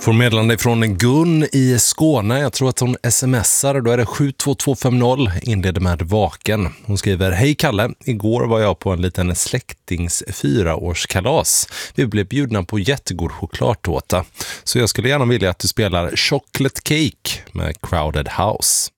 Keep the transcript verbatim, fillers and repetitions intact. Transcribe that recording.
Får meddelande från Gun i Skåne. Jag tror att hon smsar. Då är det sju två två fem noll. Inleder med vaken. Hon skriver: Hej Kalle, igår var jag på en liten släktings fyraårskalas. Vi blev bjudna på jättegod chokladtårta. Så jag skulle gärna vilja att du spelar Chocolate Cake med Crowded House.